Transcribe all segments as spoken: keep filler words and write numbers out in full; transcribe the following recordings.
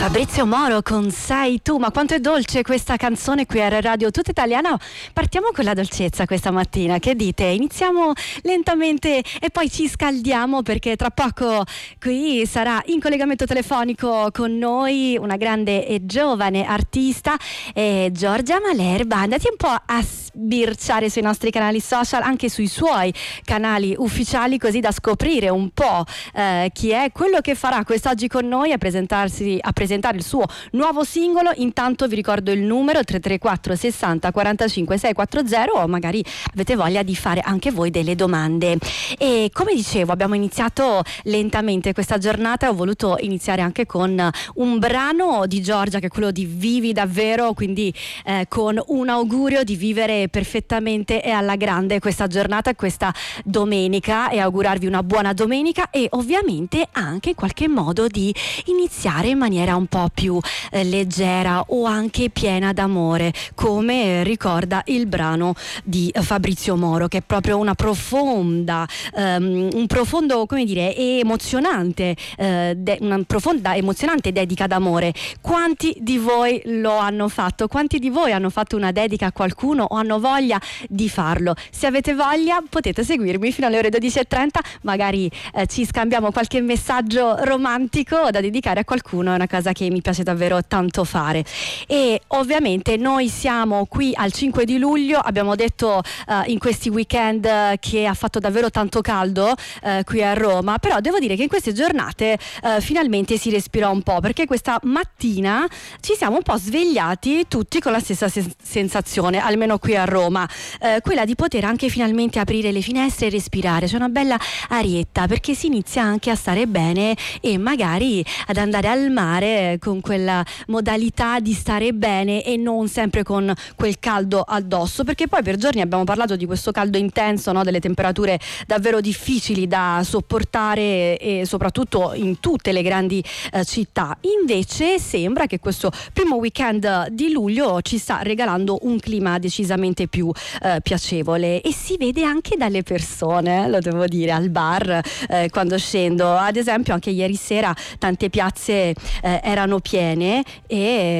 Fabrizio Moro con Sei tu, ma quanto è dolce questa canzone qui a Radio Tutta Italiana. Partiamo con la dolcezza questa mattina, che dite? Iniziamo lentamente e poi ci scaldiamo, perché tra poco qui sarà in collegamento telefonico con noi una grande e giovane artista, eh, Giorgia Malerba. Andate un po' a sbirciare sui nostri canali social, anche sui suoi canali ufficiali, così da scoprire un po' eh, chi è, quello che farà quest'oggi con noi a presentarsi a presentare il suo nuovo singolo. Intanto vi ricordo il numero tre tre quattro sessanta quarantacinque seicentoquaranta, o magari avete voglia di fare anche voi delle domande. E come dicevo, abbiamo iniziato lentamente questa giornata e ho voluto iniziare anche con un brano di Giorgia, che è quello di Vivi davvero, quindi eh, con un augurio di vivere perfettamente e alla grande questa giornata e questa domenica, e augurarvi una buona domenica e ovviamente anche in qualche modo di iniziare in maniera un po' più eh, leggera o anche piena d'amore, come ricorda il brano di Fabrizio Moro, che è proprio una profonda um, un profondo, come dire, emozionante eh, de- una profonda emozionante dedica d'amore. Quanti di voi lo hanno fatto? Quanti di voi hanno fatto una dedica a qualcuno o hanno voglia di farlo? Se avete voglia potete seguirmi fino alle ore dodici e trenta, magari eh, ci scambiamo qualche messaggio romantico da dedicare a qualcuno. È una cosa che mi piace davvero tanto fare. E ovviamente noi siamo qui al cinque di luglio, abbiamo detto uh, in questi weekend uh, che ha fatto davvero tanto caldo uh, qui a Roma, però devo dire che in queste giornate uh, finalmente si respira un po', perché questa mattina ci siamo un po' svegliati tutti con la stessa sen- sensazione, almeno qui a Roma, uh, quella di poter anche finalmente aprire le finestre e respirare. C'è una bella arietta, perché si inizia anche a stare bene e magari ad andare al mare con quella modalità di stare bene e non sempre con quel caldo addosso, perché poi per giorni abbiamo parlato di questo caldo intenso, no? Delle temperature davvero difficili da sopportare, e soprattutto in tutte le grandi eh, città. Invece sembra che questo primo weekend di luglio ci sta regalando un clima decisamente più eh, piacevole, e si vede anche dalle persone, lo devo dire, al bar eh, quando scendo. Ad esempio anche ieri sera tante piazze eh, erano piene, e,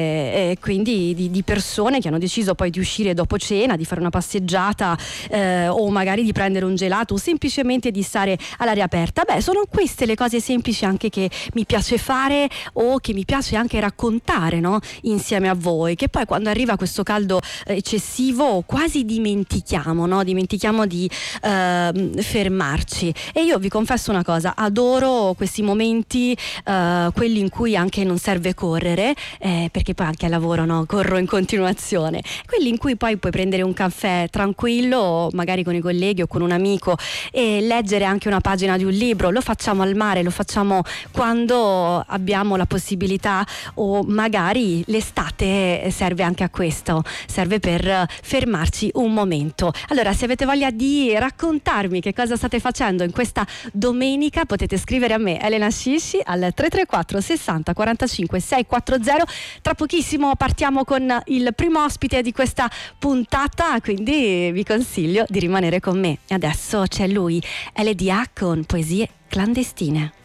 e quindi di, di persone che hanno deciso poi di uscire dopo cena, di fare una passeggiata eh, o magari di prendere un gelato o semplicemente di stare all'aria aperta. Beh, sono queste le cose semplici anche che mi piace fare, o che mi piace anche raccontare, no? Insieme a voi, che poi quando arriva questo caldo eccessivo quasi dimentichiamo, no? Dimentichiamo di eh, fermarci. E io vi confesso una cosa: adoro questi momenti, eh, quelli in cui anche non serve correre, eh, perché poi anche al lavoro, no, corro in continuazione, quelli in cui poi puoi prendere un caffè tranquillo, magari con i colleghi o con un amico, e leggere anche una pagina di un libro. Lo facciamo al mare, lo facciamo quando abbiamo la possibilità, o magari l'estate serve anche a questo, serve per fermarci un momento. Allora, se avete voglia di raccontarmi che cosa state facendo in questa domenica, potete scrivere a me, Elena Scisci, al tre tre quattro sessanta quarantacinque seicentoquaranta. Tra pochissimo partiamo con il primo ospite di questa puntata, quindi vi consiglio di rimanere con me. E adesso c'è lui, L D A con Poesie clandestine.